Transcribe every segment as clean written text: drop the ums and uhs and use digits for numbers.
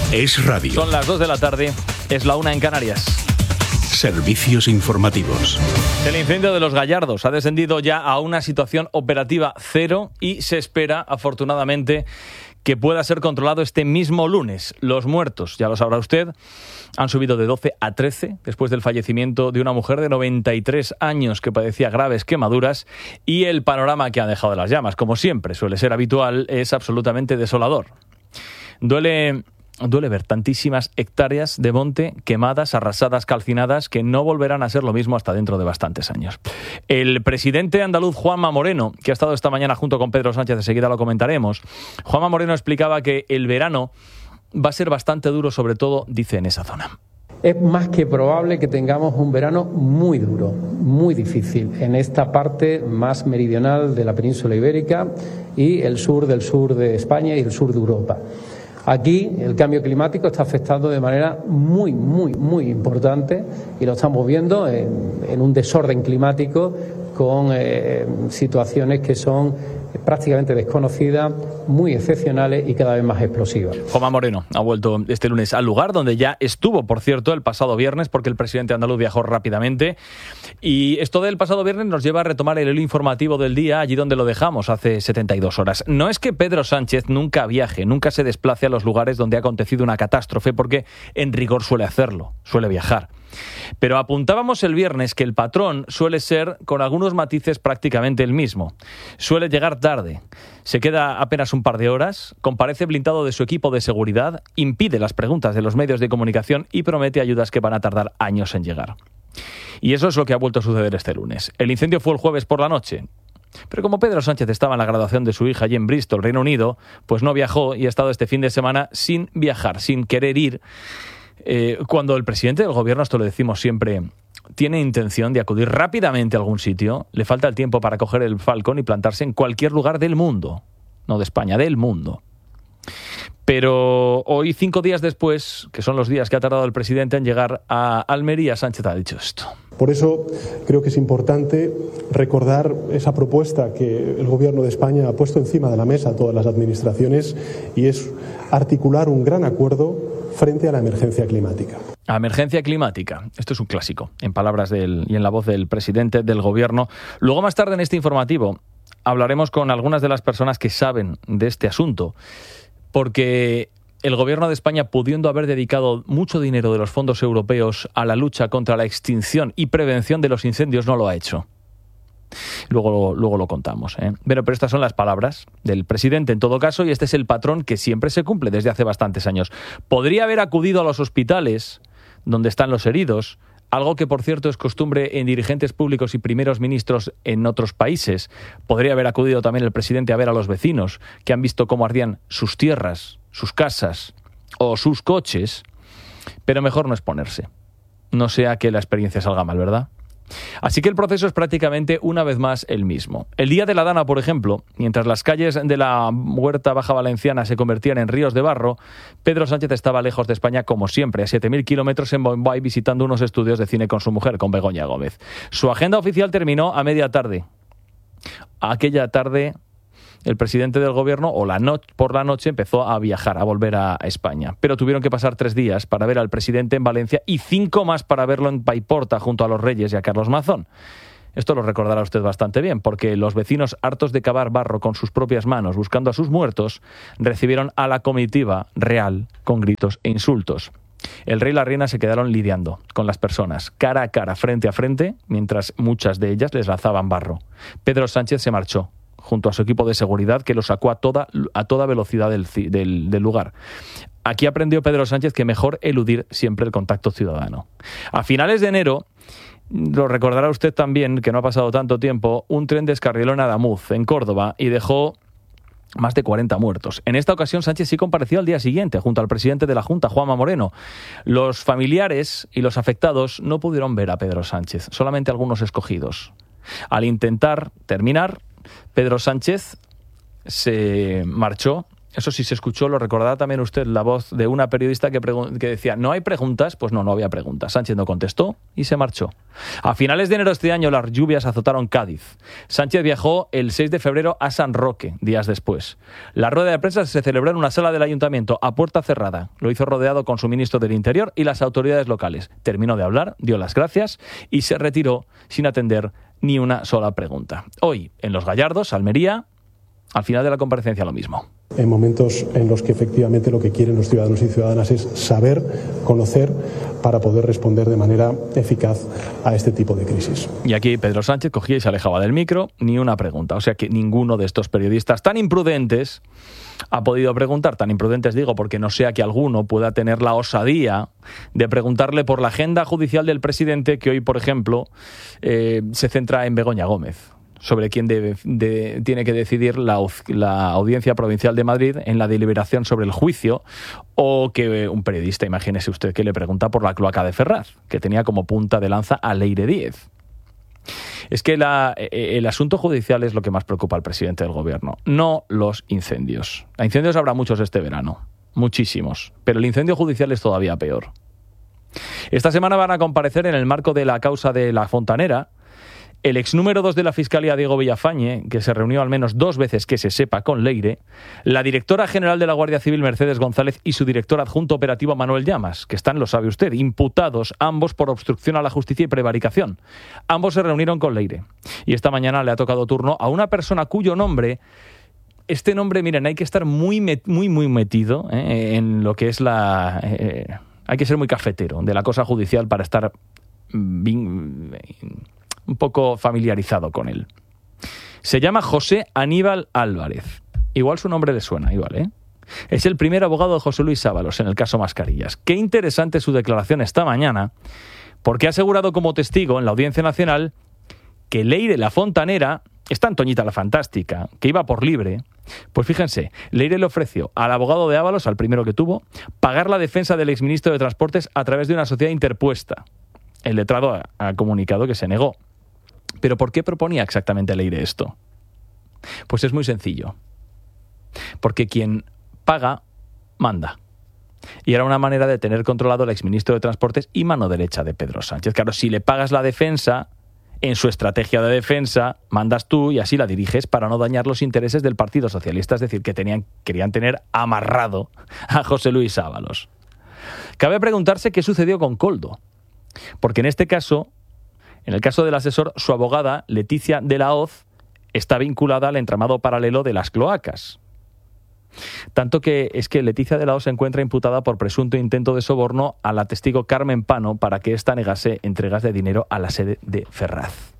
Es radio. Son las 2 de la tarde, es la 1 en Canarias. Servicios informativos. El incendio de Los Gallardos ha descendido ya a una situación operativa cero y se espera, afortunadamente, que pueda ser controlado este mismo lunes. Los muertos, ya lo sabrá usted, han subido de 12 a 13 después del fallecimiento de una mujer de 93 años que padecía graves quemaduras, y el panorama que han dejado las llamas, como siempre suele ser habitual, es absolutamente desolador. Duele ver tantísimas hectáreas de monte quemadas, arrasadas, calcinadas, que no volverán a ser lo mismo hasta dentro de bastantes años. El presidente andaluz Juanma Moreno, que ha estado esta mañana junto con Pedro Sánchez, enseguida lo comentaremos, Juanma Moreno explicaba que el verano va a ser bastante duro, sobre todo, dice, en esa zona. Es más que probable que tengamos un verano muy duro, muy difícil, en esta parte más meridional de la península ibérica y el sur de España y el sur de Europa. Aquí el cambio climático está afectando de manera muy importante y lo estamos viendo en un desorden climático con situaciones que son prácticamente desconocidas, muy excepcionales y cada vez más explosivas. Juanma Moreno ha vuelto este lunes al lugar donde ya estuvo, por cierto, el pasado viernes, porque el presidente andaluz viajó rápidamente. Y esto del pasado viernes nos lleva a retomar el hilo informativo del día, allí donde lo dejamos hace 72 horas. No es que Pedro Sánchez nunca viaje, nunca se desplace a los lugares donde ha acontecido una catástrofe, porque en rigor suele hacerlo, suele viajar. Pero apuntábamos el viernes que el patrón suele ser, con algunos matices, prácticamente el mismo. Suele llegar tarde, se queda apenas un par de horas, comparece blindado de su equipo de seguridad, impide las preguntas de los medios de comunicación y promete ayudas que van a tardar años en llegar. Y eso es lo que ha vuelto a suceder este lunes. El incendio fue el jueves por la noche. Pero como Pedro Sánchez estaba en la graduación de su hija allí en Bristol, Reino Unido, pues no viajó y ha estado este fin de semana sin viajar, sin querer ir. Cuando el presidente del gobierno, esto lo decimos siempre, tiene intención de acudir rápidamente a algún sitio, le falta el tiempo para coger el Falcon y plantarse en cualquier lugar del mundo. No de España, del mundo. Pero hoy, 5 días después, que son los días que ha tardado el presidente en llegar a Almería, Sánchez ha dicho esto. Por eso creo que es importante recordar esa propuesta que el Gobierno de España ha puesto encima de la mesa a todas las administraciones, y es articular un gran acuerdo frente a la emergencia climática. A emergencia climática. Esto es un clásico, en palabras y en la voz del presidente del Gobierno. Luego, más tarde en este informativo, hablaremos con algunas de las personas que saben de este asunto, porque el Gobierno de España, pudiendo haber dedicado mucho dinero de los fondos europeos a la lucha contra la extinción y prevención de los incendios, no lo ha hecho. Luego lo contamos, ¿eh? Pero estas son las palabras del presidente en todo caso, y este es el patrón que siempre se cumple desde hace bastantes años. Podría haber acudido a los hospitales donde están los heridos, algo que, por cierto, es costumbre en dirigentes públicos y primeros ministros en otros países. Podría haber acudido también el presidente a ver a los vecinos que han visto cómo ardían sus tierras, sus casas o sus coches, pero mejor no exponerse. No sea que la experiencia salga mal, ¿verdad? Así que el proceso es prácticamente una vez más el mismo. El día de la Dana, por ejemplo, mientras las calles de la Huerta Baja Valenciana se convertían en ríos de barro, Pedro Sánchez estaba lejos de España, como siempre, a 7.000 kilómetros en Bombay, visitando unos estudios de cine con su mujer, con Begoña Gómez. Su agenda oficial terminó a media tarde. Aquella tarde, el presidente del gobierno, por la noche, empezó a viajar, a volver a España. Pero tuvieron que pasar 3 días para ver al presidente en Valencia y 5 más para verlo en Paiporta, junto a los Reyes y a Carlos Mazón. Esto lo recordará usted bastante bien, porque los vecinos, hartos de cavar barro con sus propias manos, buscando a sus muertos, recibieron a la comitiva real con gritos e insultos. El rey y la reina se quedaron lidiando con las personas, cara a cara, frente a frente, mientras muchas de ellas les lanzaban barro. Pedro Sánchez se marchó junto a su equipo de seguridad, que lo sacó a toda velocidad del lugar. Aquí aprendió Pedro Sánchez que mejor eludir siempre el contacto ciudadano. A finales de enero, lo recordará usted también, que no ha pasado tanto tiempo, un tren descarriló en Adamuz, en Córdoba, y dejó más de 40 muertos. En esta ocasión, Sánchez sí compareció al día siguiente, junto al presidente de la Junta, Juanma Moreno. Los familiares y los afectados no pudieron ver a Pedro Sánchez, solamente algunos escogidos. Al intentar terminar, Pedro Sánchez se marchó Eso sí se escuchó, lo recordará también usted, la voz de una periodista que decía, ¿no hay preguntas? Pues no había preguntas. Sánchez no contestó y se marchó. A finales de enero de este año las lluvias azotaron Cádiz. Sánchez viajó el 6 de febrero a San Roque, días después. La rueda de prensa se celebró en una sala del ayuntamiento a puerta cerrada. Lo hizo rodeado con su ministro del Interior y las autoridades locales. Terminó de hablar, dio las gracias y se retiró sin atender ni una sola pregunta. Hoy, en Los Gallardos, Almería, al final de la comparecencia lo mismo. En momentos en los que efectivamente lo que quieren los ciudadanos y ciudadanas es saber, conocer, para poder responder de manera eficaz a este tipo de crisis. Y aquí Pedro Sánchez cogía y se alejaba del micro, ni una pregunta. O sea que ninguno de estos periodistas tan imprudentes ha podido preguntar. Tan imprudentes digo porque no sea que alguno pueda tener la osadía de preguntarle por la agenda judicial del presidente, que hoy, por ejemplo, se centra en Begoña Gómez, sobre quién tiene que decidir la Audiencia Provincial de Madrid en la deliberación sobre el juicio, o que un periodista, imagínese usted, que le pregunta por la cloaca de Ferraz, que tenía como punta de lanza a Leire Díez. Es que el asunto judicial es lo que más preocupa al presidente del gobierno, no los incendios. A incendios habrá muchos este verano, muchísimos, pero el incendio judicial es todavía peor. Esta semana van a comparecer en el marco de la causa de La Fontanera el ex número 2 de la Fiscalía, Diego Villafañe, que se reunió al menos 2 veces que se sepa con Leire, la directora general de la Guardia Civil, Mercedes González, y su director adjunto operativo, Manuel Llamas, que están, lo sabe usted, imputados ambos por obstrucción a la justicia y prevaricación. Ambos se reunieron con Leire. Y esta mañana le ha tocado turno a una persona cuyo nombre... Este nombre, miren, hay que estar muy metido en lo que es hay que ser muy cafetero de la cosa judicial para estar un poco familiarizado con él. Se llama José Aníbal Álvarez. Igual su nombre le suena, igual, ¿eh? Es el primer abogado de José Luis Ábalos en el caso Mascarillas. Qué interesante su declaración esta mañana, porque ha asegurado como testigo en la Audiencia Nacional que Leire la Fontanera, esta Antoñita la Fantástica, que iba por libre, pues fíjense, Leire le ofreció al abogado de Ábalos, al primero que tuvo, pagar la defensa del exministro de Transportes a través de una sociedad interpuesta. El letrado ha comunicado que se negó. ¿Pero por qué proponía exactamente Leire esto? Pues es muy sencillo. Porque quien paga, manda. Y era una manera de tener controlado al exministro de Transportes y mano derecha de Pedro Sánchez. Claro, si le pagas la defensa, en su estrategia de defensa, mandas tú y así la diriges para no dañar los intereses del Partido Socialista. Es decir, que querían tener amarrado a José Luis Ábalos. Cabe preguntarse qué sucedió con Koldo. Porque en este caso, en el caso del asesor, su abogada, Leticia de la Hoz, está vinculada al entramado paralelo de las cloacas. Tanto que es que Leticia de la Hoz se encuentra imputada por presunto intento de soborno a la testigo Carmen Pano para que ésta negase entregas de dinero a la sede de Ferraz.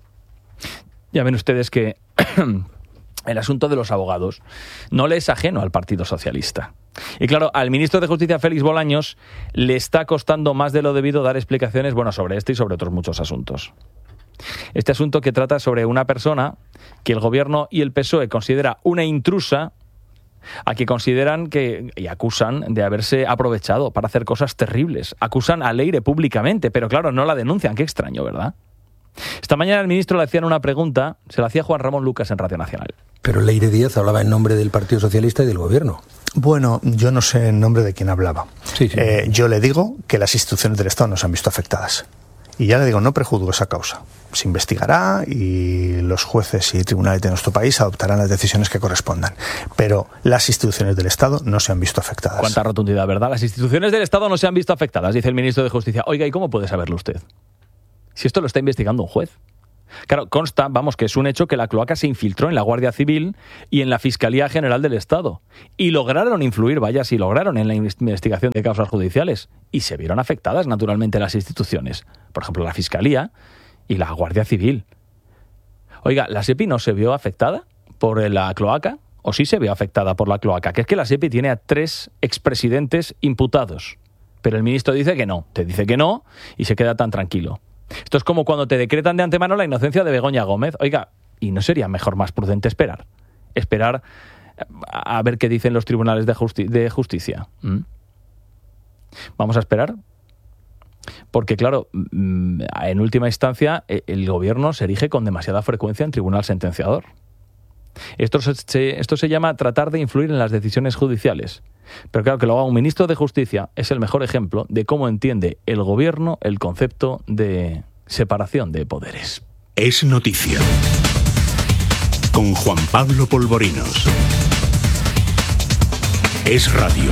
Ya ven ustedes que el asunto de los abogados no le es ajeno al Partido Socialista. Y claro, al ministro de Justicia, Félix Bolaños, le está costando más de lo debido dar explicaciones, sobre este y sobre otros muchos asuntos. Este asunto que trata sobre una persona que el Gobierno y el PSOE considera una intrusa, a que consideran y acusan de haberse aprovechado para hacer cosas terribles. Acusan a Leire públicamente, pero claro, no la denuncian. Qué extraño, ¿verdad? Esta mañana el ministro le hacían una pregunta, se la hacía Juan Ramón Lucas en Radio Nacional. Pero Leire Díez hablaba en nombre del Partido Socialista y del Gobierno. Bueno, yo no sé en nombre de quién hablaba. Sí. Yo le digo que las instituciones del Estado no se han visto afectadas. Y ya le digo, no prejuzgo esa causa. Se investigará y los jueces y tribunales de nuestro país adoptarán las decisiones que correspondan. Pero las instituciones del Estado no se han visto afectadas. Cuánta rotundidad, ¿verdad? Las instituciones del Estado no se han visto afectadas, dice el ministro de Justicia. Oiga, ¿y cómo puede saberlo usted? Si esto lo está investigando un juez. Claro, consta, que es un hecho que la cloaca se infiltró en la Guardia Civil y en la Fiscalía General del Estado. Y lograron influir, lograron en la investigación de causas judiciales. Y se vieron afectadas, naturalmente, las instituciones. Por ejemplo, la Fiscalía y la Guardia Civil. Oiga, ¿la SEPI no se vio afectada por la cloaca? ¿O sí se vio afectada por la cloaca? Que es que la SEPI tiene a 3 expresidentes imputados. Pero el ministro dice que no. Te dice que no y se queda tan tranquilo. Esto es como cuando te decretan de antemano la inocencia de Begoña Gómez. Oiga, ¿y no sería mejor, más prudente esperar? Esperar a ver qué dicen los tribunales de justicia. Vamos a esperar. Porque, claro, en última instancia, el gobierno se erige con demasiada frecuencia en tribunal sentenciador. Esto se llama tratar de influir en las decisiones judiciales. Pero claro, que lo haga un ministro de Justicia es el mejor ejemplo de cómo entiende el gobierno el concepto de separación de poderes. Es noticia. Con Juan Pablo Polvorinos. Es radio.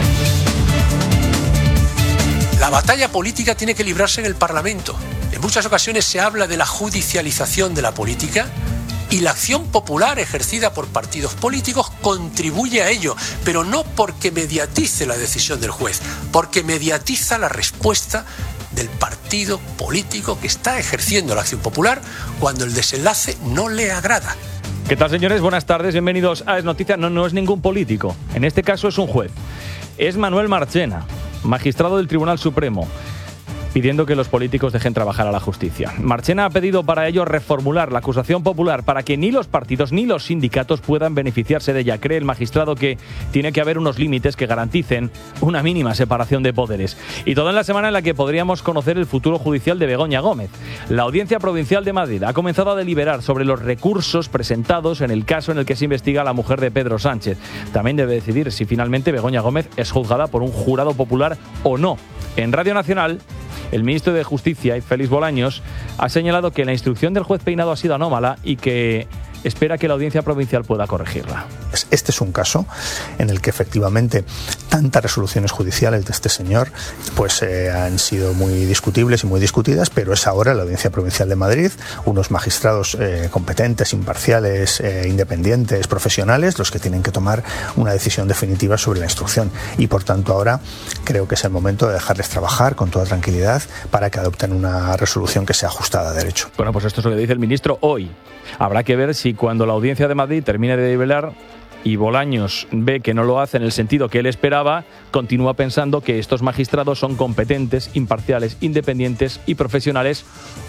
La batalla política tiene que librarse en el Parlamento. En muchas ocasiones se habla de la judicialización de la política y la acción popular ejercida por partidos políticos contribuye a ello, pero no porque mediatice la decisión del juez, porque mediatiza la respuesta del partido político que está ejerciendo la acción popular cuando el desenlace no le agrada. ¿Qué tal, señores? Buenas tardes, bienvenidos a Es Noticia. No es ningún político, en este caso es un juez. Es Manuel Marchena, magistrado del Tribunal Supremo, pidiendo que los políticos dejen trabajar a la justicia. Marchena ha pedido para ello reformular la acusación popular para que ni los partidos ni los sindicatos puedan beneficiarse de ella. Cree el magistrado que tiene que haber unos límites que garanticen una mínima separación de poderes. Y todo en la semana en la que podríamos conocer el futuro judicial de Begoña Gómez. La Audiencia Provincial de Madrid ha comenzado a deliberar sobre los recursos presentados en el caso en el que se investiga a la mujer de Pedro Sánchez. También debe decidir si finalmente Begoña Gómez es juzgada por un jurado popular o no. En Radio Nacional, el ministro de Justicia, Félix Bolaños, ha señalado que la instrucción del juez Peinado ha sido anómala y que espera que la Audiencia Provincial pueda corregirla. Este es un caso en el que efectivamente tantas resoluciones judiciales de este señor pues han sido muy discutibles y muy discutidas, pero es ahora la Audiencia Provincial de Madrid, unos magistrados competentes, imparciales, independientes, profesionales, los que tienen que tomar una decisión definitiva sobre la instrucción. Y por tanto ahora creo que es el momento de dejarles trabajar con toda tranquilidad para que adopten una resolución que sea ajustada a derecho. Bueno, pues esto es lo que dice el ministro hoy. Habrá que ver si cuando la Audiencia de Madrid termine de deliberar y Bolaños ve que no lo hace en el sentido que él esperaba, continúa pensando que estos magistrados son competentes, imparciales, independientes y profesionales,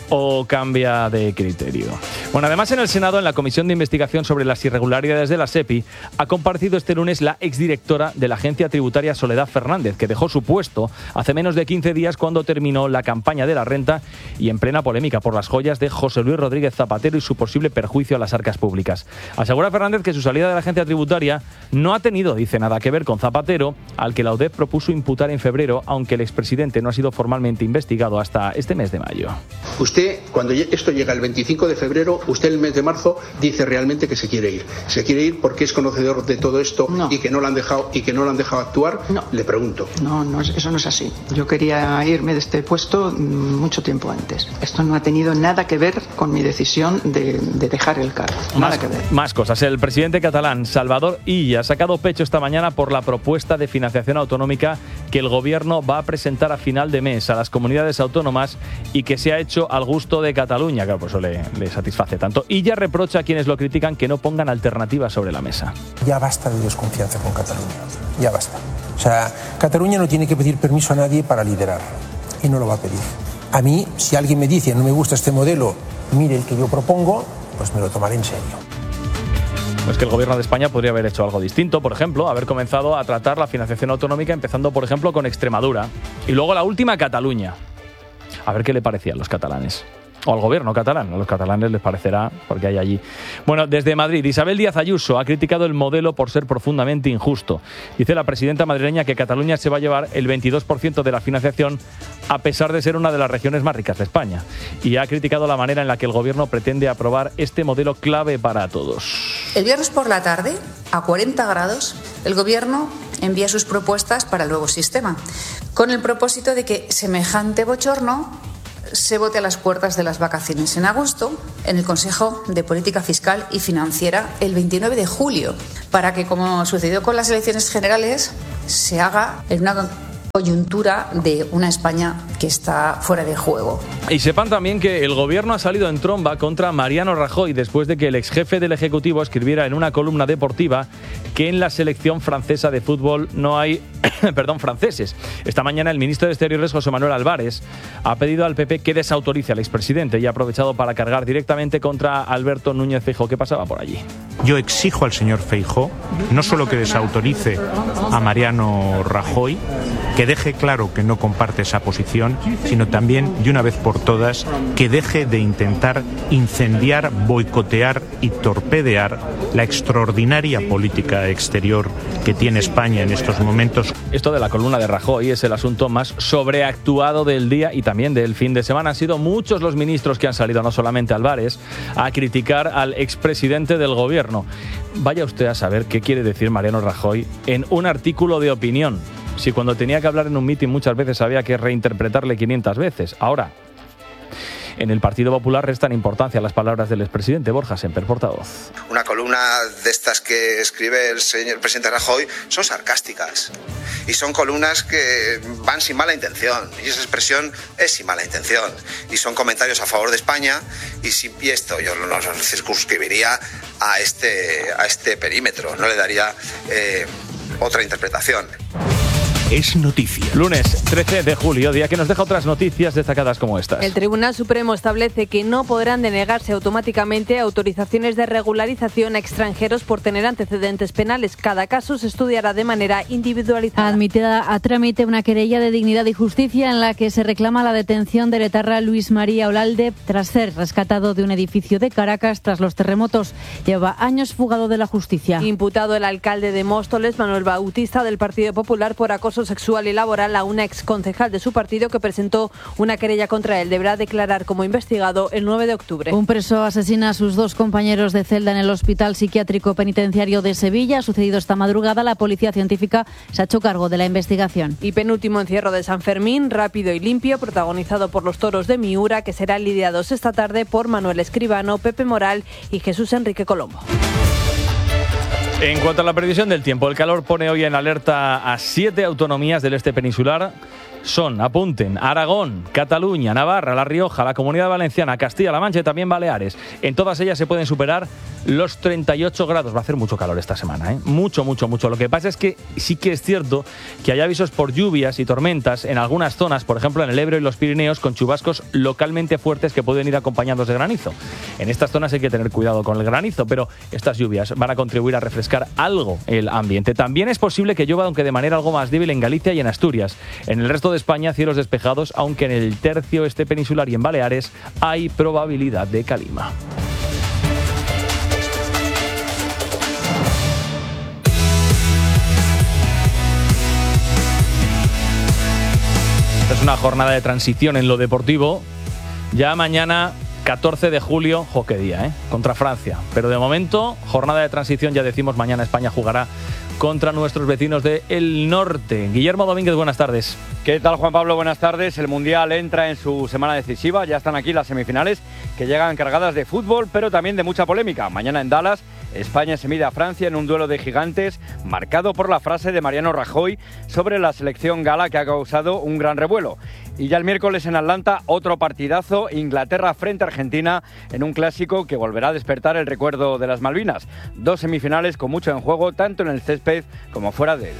o cambia de criterio. Bueno, además en el Senado, en la Comisión de Investigación sobre las Irregularidades de la SEPI, ha comparecido este lunes la exdirectora de la Agencia Tributaria, Soledad Fernández, que dejó su puesto hace menos de 15 días cuando terminó la campaña de la renta y en plena polémica por las joyas de José Luis Rodríguez Zapatero y su posible perjuicio a las arcas públicas. Asegura Fernández que su salida de la Agencia Tributaria no ha tenido, dice, nada que ver con Zapatero, al que la UDEF propuso imputar en febrero, aunque el expresidente no ha sido formalmente investigado hasta este mes de mayo. Usted, cuando esto llega el 25 de febrero, usted el mes de marzo dice realmente que se quiere ir. ¿Se quiere ir porque es conocedor de todo esto y que no lo han dejado actuar? No. Le pregunto. No, eso no es así. Yo quería irme de este puesto mucho tiempo antes. Esto no ha tenido nada que ver con mi decisión de dejar el cargo. Nada que ver. Más cosas. El presidente catalán, Salvador Illa, ha sacado pecho esta mañana por la propuesta de financiación autonómica que el gobierno va a presentar a final de mes a las comunidades autónomas y que se ha hecho al gusto de Cataluña. Claro, por eso le satisface tanto. Illa reprocha a quienes lo critican que no pongan alternativas sobre la mesa. Ya basta de desconfianza con Cataluña. Ya basta. O sea, Cataluña no tiene que pedir permiso a nadie para liderar. Y no lo va a pedir. A mí, si alguien me dice no me gusta este modelo, mire el que yo propongo, pues me lo tomaré en serio. Pues que el gobierno de España podría haber hecho algo distinto, por ejemplo, haber comenzado a tratar la financiación autonómica empezando, por ejemplo, con Extremadura. Y luego la última, Cataluña. A ver qué le parecía a los catalanes. O al gobierno catalán. A los catalanes les parecerá, porque hay allí. Bueno, desde Madrid, Isabel Díaz Ayuso ha criticado el modelo por ser profundamente injusto. Dice la presidenta madrileña que Cataluña se va a llevar el 22% de la financiación, a pesar de ser una de las regiones más ricas de España. Y ha criticado la manera en la que el gobierno pretende aprobar este modelo clave para todos. El viernes por la tarde, a 40 grados, el gobierno envía sus propuestas para el nuevo sistema, con el propósito de que semejante bochorno se vote a las puertas de las vacaciones en agosto en el Consejo de Política Fiscal y Financiera el 29 de julio, para que, como sucedió con las elecciones generales, se haga en una coyuntura de una España que está fuera de juego. Y sepan también que el gobierno ha salido en tromba contra Mariano Rajoy después de que el exjefe del Ejecutivo escribiera en una columna deportiva que en la selección francesa de fútbol no hay franceses. Esta mañana el ministro de Exteriores, José Manuel Álvarez, ha pedido al PP que desautorice al expresidente y ha aprovechado para cargar directamente contra Alberto Núñez Feijóo. ¿Qué pasaba por allí? Yo exijo al señor Feijóo no solo que desautorice a Mariano Rajoy, que deje claro que no comparte esa posición, sino también, de una vez por todas, que deje de intentar incendiar, boicotear y torpedear la extraordinaria política exterior que tiene España en estos momentos. Esto de la columna de Rajoy es el asunto más sobreactuado del día y también del fin de semana. Han sido muchos los ministros que han salido, no solamente Álvarez, a criticar al expresidente del gobierno. Vaya usted a saber qué quiere decir Mariano Rajoy en un artículo de opinión. Si cuando tenía que hablar en un mitin muchas veces había que reinterpretarle 500 veces. Ahora, en el Partido Popular restan importancia a las palabras del expresidente. Borja Semper, portavoz. Una columna de estas que escribe el señor presidente Rajoy son sarcásticas y son columnas que van sin mala intención, y esa expresión es sin mala intención, y son comentarios a favor de España, y esto yo no lo circunscribiría a este perímetro, no le daría otra interpretación. Es noticia. Lunes 13 de julio, día que nos deja otras noticias destacadas como estas. El Tribunal Supremo establece que no podrán denegarse automáticamente autorizaciones de regularización a extranjeros por tener antecedentes penales. Cada caso se estudiará de manera individualizada. Admitida a trámite una querella de Dignidad y Justicia en la que se reclama la detención del etarra Luis María Olalde tras ser rescatado de un edificio de Caracas tras los terremotos. Lleva años fugado de la justicia. Imputado el alcalde de Móstoles, Manuel Bautista, del Partido Popular, por acoso sexual y laboral a una exconcejal de su partido que presentó una querella contra él. Deberá declarar como investigado el 9 de octubre. Un preso asesina a sus 2 compañeros de celda en el Hospital Psiquiátrico Penitenciario de Sevilla. Ha sucedido esta madrugada. La policía científica se ha hecho cargo de la investigación. Y penúltimo encierro de San Fermín, rápido y limpio, protagonizado por los toros de Miura, que serán lidiados esta tarde por Manuel Escribano, Pepe Moral y Jesús Enrique Colombo. En cuanto a la previsión del tiempo, el calor pone hoy en alerta a 7 autonomías del este peninsular. Son, apunten, Aragón, Cataluña, Navarra, La Rioja, la Comunidad Valenciana, Castilla-La Mancha y también Baleares. En todas ellas se pueden superar los 38 grados. Va a hacer mucho calor esta semana, ¿eh? Mucho, mucho, mucho. Lo que pasa es que sí que es cierto que hay avisos por lluvias y tormentas en algunas zonas, por ejemplo en el Ebro y los Pirineos, con chubascos localmente fuertes que pueden ir acompañados de granizo. En estas zonas hay que tener cuidado con el granizo, pero estas lluvias van a contribuir a refrescar algo el ambiente. También es posible que llueva, aunque de manera algo más débil, en Galicia y en Asturias. En el resto de España, cielos despejados, aunque en el tercio este peninsular y en Baleares hay probabilidad de calima. Esta es una jornada de transición en lo deportivo. Ya mañana, 14 de julio, qué día, contra Francia. Pero de momento, jornada de transición, ya decimos, mañana España jugará contra nuestros vecinos del norte. Guillermo Domínguez, buenas tardes. ¿Qué tal, Juan Pablo? Buenas tardes. El Mundial entra en su semana decisiva. Ya están aquí las semifinales, que llegan cargadas de fútbol, pero también de mucha polémica. Mañana en Dallas, España se mide a Francia en un duelo de gigantes, marcado por la frase de Mariano Rajoy sobre la selección gala, que ha causado un gran revuelo. Y ya el miércoles en Atlanta, otro partidazo, Inglaterra frente a Argentina, en un clásico que volverá a despertar el recuerdo de las Malvinas. 2 semifinales con mucho en juego, tanto en el césped como fuera de él.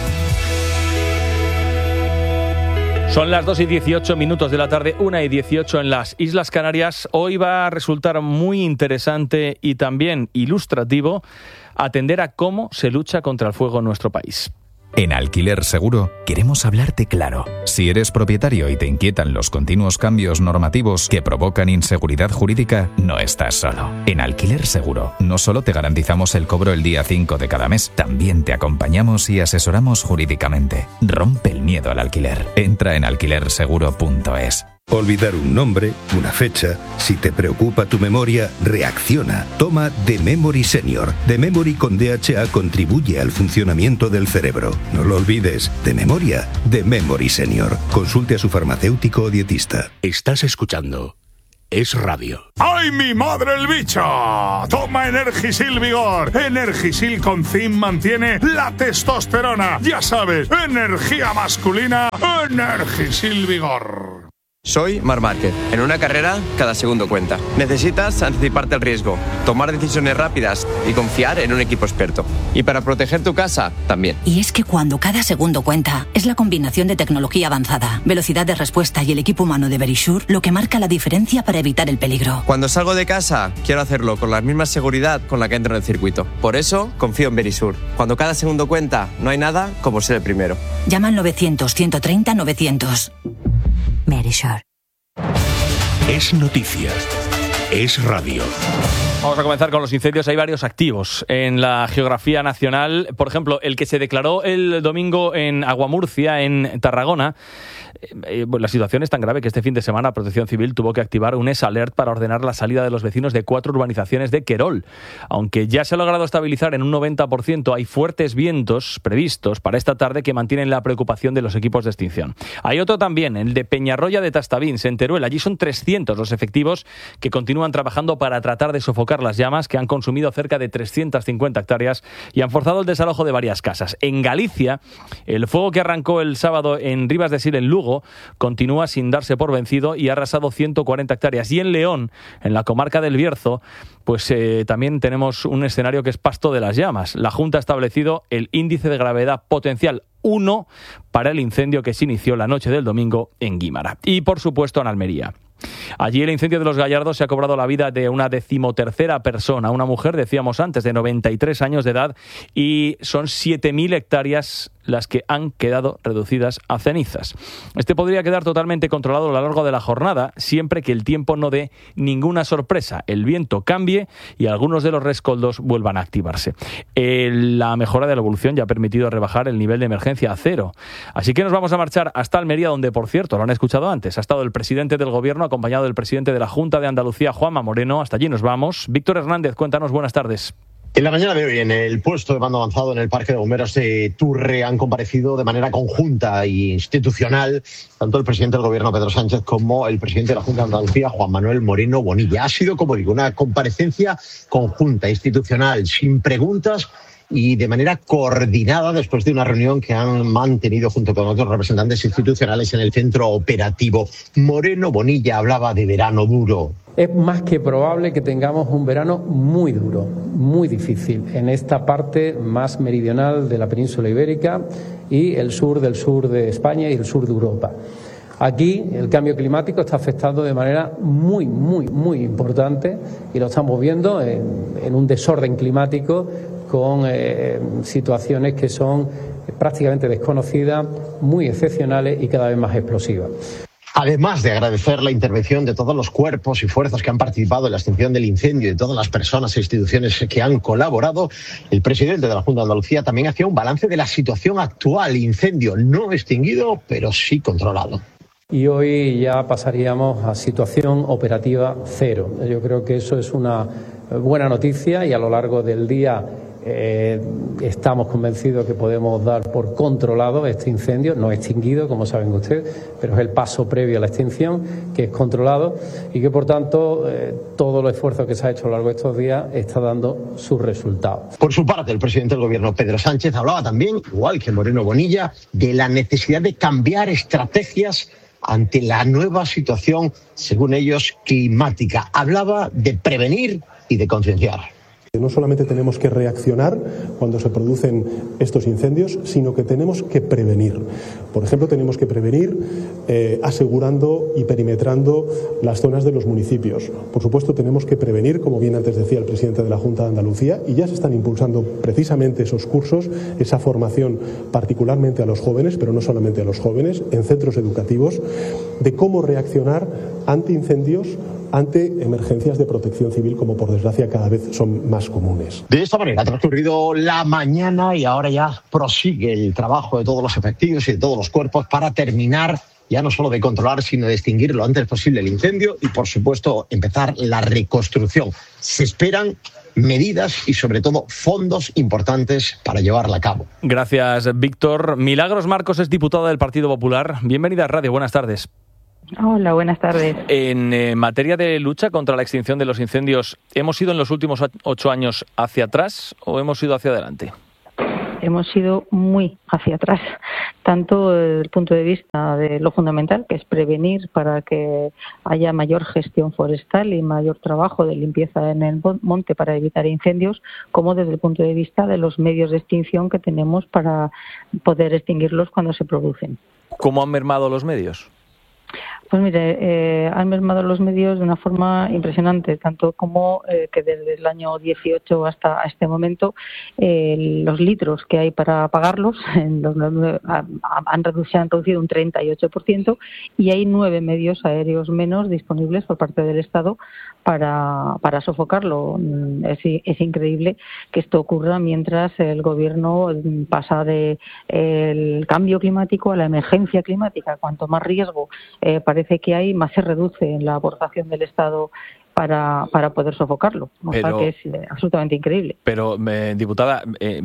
Son las 2:18 de la tarde, 1:18 en las Islas Canarias. Hoy va a resultar muy interesante y también ilustrativo atender a cómo se lucha contra el fuego en nuestro país. En Alquiler Seguro queremos hablarte claro. Si eres propietario y te inquietan los continuos cambios normativos que provocan inseguridad jurídica, no estás solo. En Alquiler Seguro no solo te garantizamos el cobro el día 5 de cada mes, también te acompañamos y asesoramos jurídicamente. Rompe el miedo al alquiler. Entra en alquilerseguro.es. Olvidar un nombre, una fecha. Si te preocupa tu memoria, reacciona. Toma The Memory Senior. The Memory con DHA contribuye al funcionamiento del cerebro. No lo olvides. De memoria, The Memory Senior. Consulte a su farmacéutico o dietista. Estás escuchando Es Radio. ¡Ay, mi madre el bicho! Toma Energisil Vigor. Energisil con zinc mantiene la testosterona. Ya sabes, energía masculina, Energisil Vigor. Soy Marc Márquez. En una carrera, cada segundo cuenta. Necesitas anticiparte al riesgo, tomar decisiones rápidas y confiar en un equipo experto. Y para proteger tu casa, también. Y es que cuando cada segundo cuenta, es la combinación de tecnología avanzada, velocidad de respuesta y el equipo humano de Verisure lo que marca la diferencia para evitar el peligro. Cuando salgo de casa, quiero hacerlo con la misma seguridad con la que entro en el circuito. Por eso, confío en Verisure. Cuando cada segundo cuenta, no hay nada como ser el primero. Llama al 900-130-900. Verisure. Es noticia. Es radio. Vamos a comenzar con los incendios. Hay varios activos en la geografía nacional. Por ejemplo, el que se declaró el domingo en Aguamurcia, en Tarragona. La situación es tan grave que este fin de semana Protección Civil tuvo que activar un S-Alert para ordenar la salida de los vecinos de 4 urbanizaciones de Querol. Aunque ya se ha logrado estabilizar en un 90%, hay fuertes vientos previstos para esta tarde que mantienen la preocupación de los equipos de extinción. Hay otro también, el de Peñarroya de Tastavins, en Teruel. Allí son 300 los efectivos que continúan trabajando para tratar de sofocar las llamas que han consumido cerca de 350 hectáreas y han forzado el desalojo de varias casas. En Galicia, el fuego que arrancó el sábado en Rivas de Sil, en Lugo, continúa sin darse por vencido y ha arrasado 140 hectáreas. Y en León, en la comarca del Bierzo, pues también tenemos un escenario que es pasto de las llamas. La Junta ha establecido el índice de gravedad potencial 1 para el incendio que se inició la noche del domingo en Guímara. Y, por supuesto, en Almería. Allí el incendio de Los Gallardos se ha cobrado la vida de una 13ª persona, una mujer, decíamos antes, de 93 años de edad, y son 7.000 hectáreas las que han quedado reducidas a cenizas. Este podría quedar totalmente controlado a lo largo de la jornada, siempre que el tiempo no dé ninguna sorpresa, el viento cambie y algunos de los rescoldos vuelvan a activarse. La mejora de la evolución ya ha permitido rebajar el nivel de emergencia a 0. Así que nos vamos a marchar hasta Almería, donde, por cierto, lo han escuchado antes, ha estado el presidente del Gobierno acompañado del presidente de la Junta de Andalucía, Juanma Moreno. Hasta allí nos vamos. Víctor Hernández, cuéntanos, buenas tardes. En la mañana de hoy, en el puesto de mando avanzado en el Parque de Bomberos de Turre, han comparecido de manera conjunta e institucional tanto el presidente del Gobierno, Pedro Sánchez, como el presidente de la Junta de Andalucía, Juan Manuel Moreno Bonilla. Ha sido, como digo, una comparecencia conjunta, institucional, sin preguntas y de manera coordinada después de una reunión que han mantenido junto con otros representantes institucionales en el centro operativo. Moreno Bonilla hablaba de verano duro. Es más que probable que tengamos un verano muy duro, muy difícil, en esta parte más meridional de la península ibérica y el sur de España y el sur de Europa. Aquí el cambio climático está afectando de manera muy importante y lo estamos viendo en un desorden climático con situaciones que son prácticamente desconocidas, muy excepcionales y cada vez más explosivas. Además de agradecer la intervención de todos los cuerpos y fuerzas que han participado en la extinción del incendio y de todas las personas e instituciones que han colaborado, el presidente de la Junta de Andalucía también hacía un balance de la situación actual. Incendio no extinguido, pero sí controlado. Y hoy ya pasaríamos a situación operativa 0. Yo creo que eso es una buena noticia y a lo largo del día estamos convencidos que podemos dar por controlado este incendio, no extinguido, como saben ustedes, pero es el paso previo a la extinción, que es controlado y que, por tanto, todo el esfuerzo que se ha hecho a lo largo de estos días está dando sus resultados. Por su parte, el presidente del Gobierno, Pedro Sánchez, hablaba también, igual que Moreno Bonilla, de la necesidad de cambiar estrategias ante la nueva situación, según ellos, climática. Hablaba de prevenir y de concienciar. No solamente tenemos que reaccionar cuando se producen estos incendios, sino que tenemos que prevenir. Por ejemplo, tenemos que prevenir asegurando y perimetrando las zonas de los municipios. Por supuesto, tenemos que prevenir, como bien antes decía el presidente de la Junta de Andalucía, y ya se están impulsando precisamente esos cursos, esa formación particularmente a los jóvenes, pero no solamente a los jóvenes, en centros educativos, de cómo reaccionar ante incendios, ante emergencias de protección civil, como por desgracia cada vez son más comunes. De esta manera ha transcurrido la mañana y ahora ya prosigue el trabajo de todos los efectivos y de todos los cuerpos para terminar ya no solo de controlar, sino de extinguir lo antes posible el incendio y, por supuesto, empezar la reconstrucción. Se esperan medidas y, sobre todo, fondos importantes para llevarla a cabo. Gracias, Víctor. Milagros Marcos es diputada del Partido Popular. Bienvenida a Radio. Buenas tardes. Hola, buenas tardes. En materia de lucha contra la extinción de los incendios, ¿hemos ido en los últimos 8 años hacia atrás o hemos ido hacia adelante? Hemos ido muy hacia atrás, tanto desde el punto de vista de lo fundamental, que es prevenir para que haya mayor gestión forestal y mayor trabajo de limpieza en el monte para evitar incendios, como desde el punto de vista de los medios de extinción que tenemos para poder extinguirlos cuando se producen. ¿Cómo han mermado los medios? Pues mire, han mermado los medios de una forma impresionante, tanto como que desde el año 18 hasta este momento los litros que hay para pagarlos se han reducido un 38% y hay 9 medios aéreos menos disponibles por parte del Estado para sofocarlo. Es increíble que esto ocurra mientras el Gobierno pasa del cambio climático a la emergencia climática. Cuanto más riesgo parece que hay, más se reduce la aportación del Estado para poder sofocarlo. O sea que es absolutamente increíble. Pero, diputada,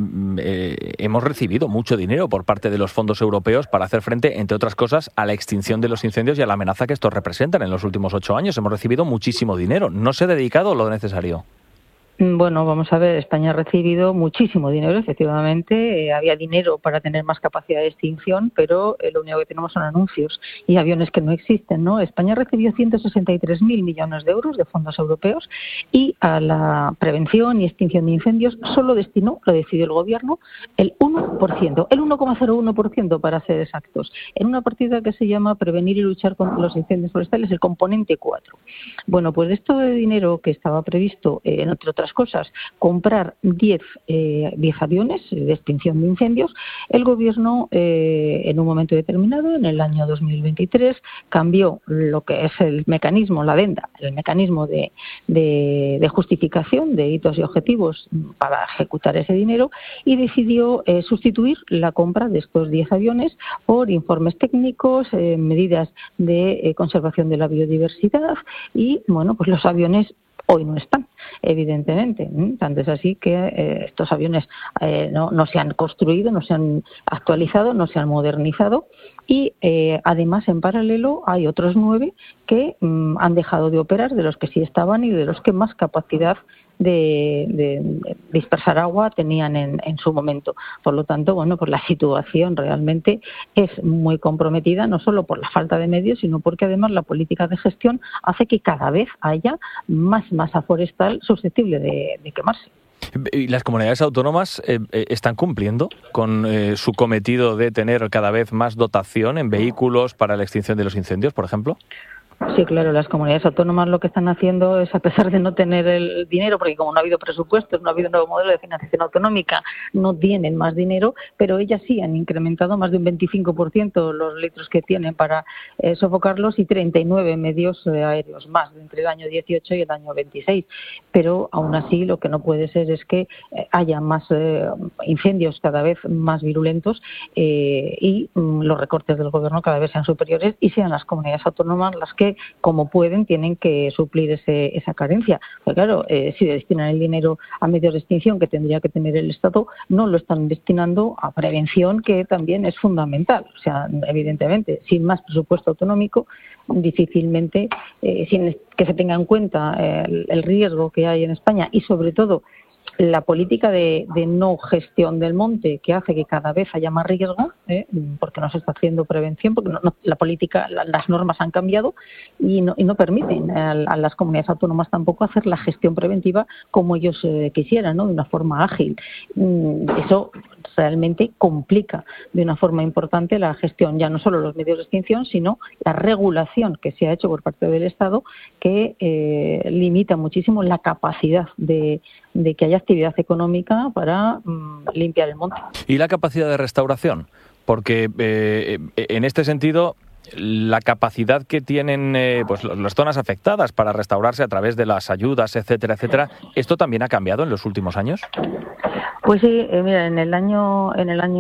hemos recibido mucho dinero por parte de los fondos europeos para hacer frente, entre otras cosas, a la extinción de los incendios y a la amenaza que estos representan. En los últimos 8 años hemos recibido muchísimo dinero. ¿No se ha dedicado lo necesario? Bueno, vamos a ver, España ha recibido muchísimo dinero, efectivamente. Había dinero para tener más capacidad de extinción, pero lo único que tenemos son anuncios y aviones que no existen, ¿no? España recibió 163.000 millones de euros de fondos europeos y a la prevención y extinción de incendios solo destinó, lo decidió el Gobierno, el 1%, el 1,01% para ser exactos, en una partida que se llama Prevenir y luchar contra los incendios forestales, el componente 4. Bueno, pues esto de dinero que estaba previsto, entre otras cosas, comprar 10 aviones de extinción de incendios, el Gobierno en un momento determinado, en el año 2023, cambió lo que es el mecanismo, la adenda, el mecanismo de justificación de hitos y objetivos para ejecutar ese dinero y decidió sustituir la compra de estos 10 aviones por informes técnicos, medidas de conservación de la biodiversidad y, bueno, pues los aviones hoy no están, evidentemente. Tanto es así que estos aviones no se han construido, no se han actualizado, no se han modernizado y además en paralelo hay otros 9 que han dejado de operar, de los que sí estaban y de los que más capacidad de dispersar agua tenían en su momento. Por lo tanto, bueno, pues la situación realmente es muy comprometida, no solo por la falta de medios, sino porque además la política de gestión hace que cada vez haya más masa forestal susceptible de quemarse. ¿Y las comunidades autónomas están cumpliendo con su cometido de tener cada vez más dotación en vehículos para la extinción de los incendios, por ejemplo? Sí, claro, las comunidades autónomas lo que están haciendo es, a pesar de no tener el dinero, porque como no ha habido presupuestos, no ha habido un nuevo modelo de financiación autonómica, no tienen más dinero, pero ellas sí han incrementado más de un 25% los litros que tienen para sofocarlos y 39 medios aéreos más entre el año 18 y el año 26. Pero aún así lo que no puede ser es que haya más incendios cada vez más virulentos y los recortes del Gobierno cada vez sean superiores y sean las comunidades autónomas las que, como pueden, tienen que suplir esa carencia. Pues claro, si destinan el dinero a medios de extinción que tendría que tener el Estado, no lo están destinando a prevención, que también es fundamental. O sea, evidentemente, sin más presupuesto autonómico, difícilmente, sin que se tenga en cuenta el riesgo que hay en España y, sobre todo, la política de no gestión del monte, que hace que cada vez haya más riesgo, porque no se está haciendo prevención, porque la política, las normas han cambiado y no permiten a las comunidades autónomas tampoco hacer la gestión preventiva como ellos quisieran, ¿no? De una forma ágil. Eso realmente complica de una forma importante la gestión, ya no solo los medios de extinción, sino la regulación que se ha hecho por parte del Estado, que limita muchísimo la capacidad de que haya actividad económica para limpiar el monte. ¿Y la capacidad de restauración? Porque en este sentido, la capacidad que tienen pues las zonas afectadas para restaurarse a través de las ayudas, etcétera, etcétera, ¿esto también ha cambiado en los últimos años? Pues sí, mira, en el año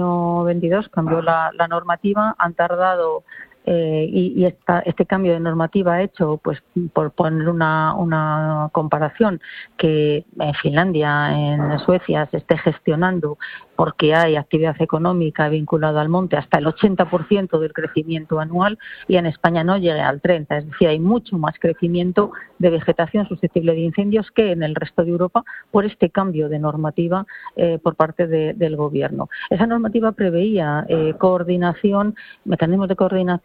22 cambió la normativa, han tardado y este cambio de normativa hecho, pues por poner una comparación, que en Finlandia, en Suecia se esté gestionando porque hay actividad económica vinculada al monte hasta el 80% del crecimiento anual y en España no llegue al 30%. Es decir, hay mucho más crecimiento de vegetación susceptible de incendios que en el resto de Europa por este cambio de normativa por parte del Gobierno. Esa normativa preveía coordinación, mecanismos de coordinación